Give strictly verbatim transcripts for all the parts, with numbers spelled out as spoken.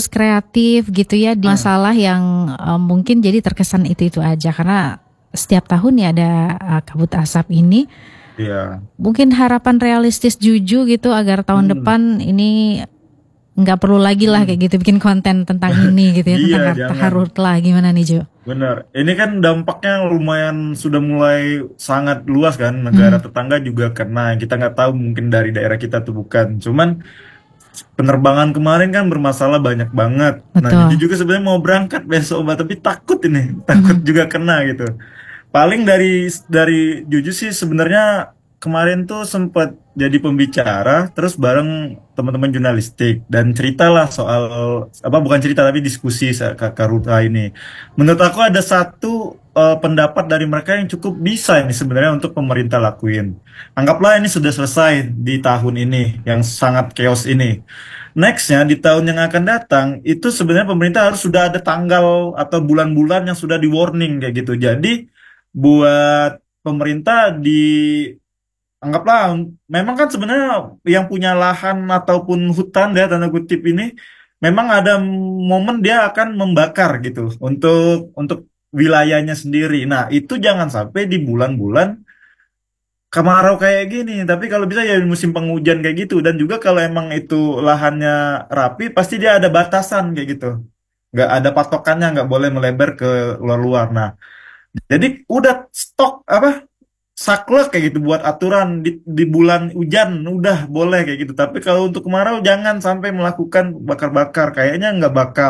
harus kreatif gitu ya di masalah yang uh, mungkin jadi terkesan itu-itu aja karena setiap tahun ya ada uh, kabut asap ini. Iya. Mungkin harapan realistis Juju gitu agar tahun Hmm. depan ini nggak perlu lagi lah kayak Hmm. gitu bikin konten tentang ini gitu ya, Iya, tentang jangan. karhutlah. Gimana nih Jo? Benar. Ini kan dampaknya lumayan sudah mulai sangat luas kan. Negara Hmm, tetangga juga kena. Kita nggak tahu mungkin dari daerah kita tuh bukan. Cuman penerbangan kemarin kan bermasalah banyak banget. Nah, Juju betul. juga sebenarnya mau berangkat besok, Mbak, tapi takut ini, takut Hmm, juga kena gitu. Paling dari dari Juju sih sebenarnya kemarin tuh sempat jadi pembicara terus bareng teman-teman jurnalistik dan ceritalah soal apa bukan cerita tapi diskusi sa- Kak Karuta ini. Menurut aku ada satu eh, pendapat dari mereka yang cukup bisa ini sebenarnya untuk pemerintah lakuin. Anggaplah ini sudah selesai di tahun ini yang sangat chaos ini. Nextnya di tahun yang akan datang itu sebenarnya pemerintah harus sudah ada tanggal atau bulan-bulan yang sudah di warning kayak gitu. Jadi buat pemerintah di anggaplah memang kan sebenarnya yang punya lahan ataupun hutan ya tanda kutip ini memang ada momen dia akan membakar gitu untuk untuk wilayahnya sendiri. Nah, itu jangan sampai di bulan-bulan kemarau kayak gini. Tapi kalau bisa ya di musim penghujan kayak gitu dan juga kalau emang itu lahannya rapi pasti dia ada batasan kayak gitu. Nggak ada patokannya, nggak boleh melebar ke luar-luar. Nah, jadi udah stok apa saklek kayak gitu buat aturan di, di bulan hujan udah boleh kayak gitu. Tapi kalau untuk kemarau jangan sampai melakukan bakar-bakar. Kayaknya nggak bakal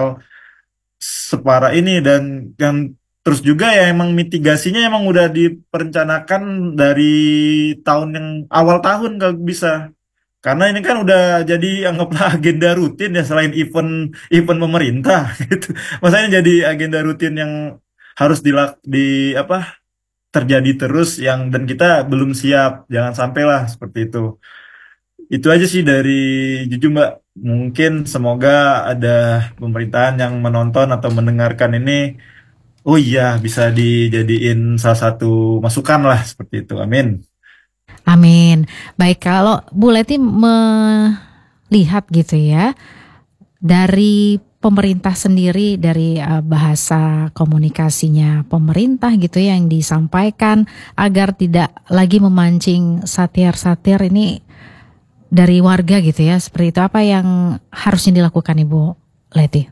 separah ini dan yang terus juga ya emang mitigasinya emang udah diperencanakan dari tahun yang awal tahun kalau bisa. Karena ini kan udah jadi anggaplah agenda rutin ya selain event event pemerintah gitu. Masanya jadi agenda rutin yang harus dilak di apa terjadi terus yang dan kita belum siap. Jangan sampailah seperti itu. Itu aja sih dari Juju Mbak. Mungkin semoga ada pemerintahan yang menonton atau mendengarkan ini. Oh iya, bisa dijadiin salah satu masukan lah seperti itu. Amin. amin. Baik, kalau Bu Leti melihat gitu ya dari pemerintah sendiri dari uh, bahasa komunikasinya pemerintah gitu ya yang disampaikan agar tidak lagi memancing satir-satir ini dari warga gitu ya. Seperti itu apa yang harusnya dilakukan Ibu Leti?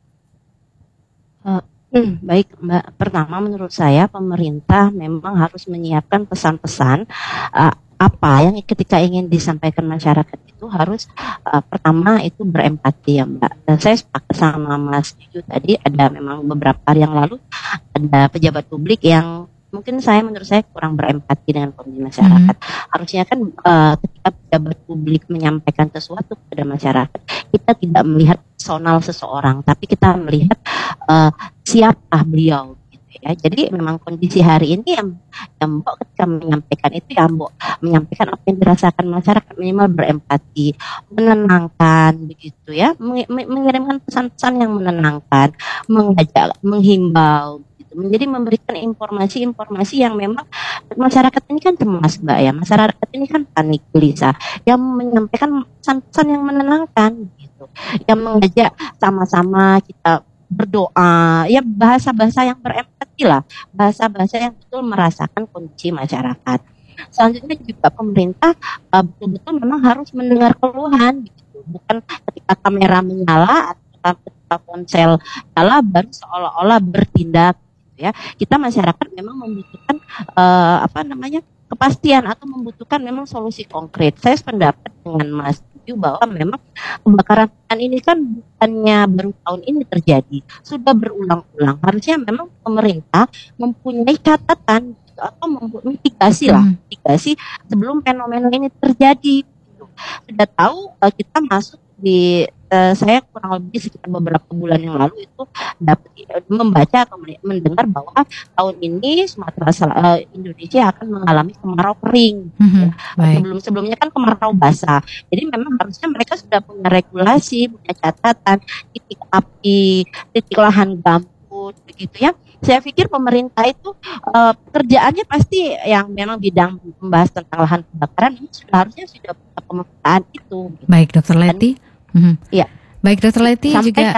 Eh, hmm, baik Mbak, pertama menurut saya pemerintah memang harus menyiapkan pesan-pesan eh, apa yang ketika ingin disampaikan masyarakat itu harus eh, pertama itu berempati ya Mbak. Dan saya sepakat sama Mas Juju tadi ada memang beberapa hari yang lalu ada pejabat publik yang mungkin saya menurut saya kurang berempati dengan kondisi masyarakat. Harusnya kan eh, ketika pejabat publik menyampaikan sesuatu kepada masyarakat, kita tidak melihat personal seseorang, tapi kita melihat eh, siapa beliau gitu ya. Jadi memang kondisi hari ini yang yang Mbok ketika menyampaikan itu ya Mbok menyampaikan apa yang dirasakan masyarakat minimal berempati, menenangkan begitu ya, Meng- meng- mengirimkan pesan-pesan yang menenangkan, mengajak, menghimbau gitu. Menjadi memberikan informasi-informasi yang memang masyarakat ini kan cemas Mbak ya, masyarakat ini kan panik gelisah, yang menyampaikan pesan-pesan yang menenangkan gitu, yang mengajak sama-sama kita berdoa, ya bahasa-bahasa yang berempati lah, bahasa-bahasa yang betul merasakan kondisi masyarakat. Selanjutnya juga pemerintah uh, betul-betul memang harus mendengar keluhan gitu, bukan ketika kamera menyala atau ketika ponsel nyala baru seolah-olah bertindak gitu ya. Kita masyarakat memang membutuhkan uh, apa namanya kepastian atau membutuhkan memang solusi konkret. Saya sependapat dengan Mas Yu bahwa memang kebakaran hutan ini kan bukannya baru tahun ini terjadi, sudah berulang-ulang. Harusnya memang pemerintah mempunyai catatan gitu, atau membuat mitigasi lah, Hmm. mitigasi sebelum fenomena ini terjadi. Gitu. Sudah tahu uh, kita masuk di uh, saya kurang lebih sekitar beberapa bulan yang lalu itu dapat uh, membaca atau mendengar bahwa tahun ini Sumatera Sel- uh, Indonesia akan mengalami kemarau kering. Hmm, Ya. baik. Sebelum-sebelumnya kan kemarau basah. Jadi memang harusnya mereka sudah punya regulasi, punya catatan, titik api, titik lahan gambut, begitu ya. Saya pikir pemerintah itu uh, pekerjaannya pasti yang memang bidang membahas tentang lahan kebakaran ini sudah harusnya sudah punya pemetaan itu. Gitu. Baik Dokter Dan Leti. Hmm. ya Baik Dokter Leti juga sampaikan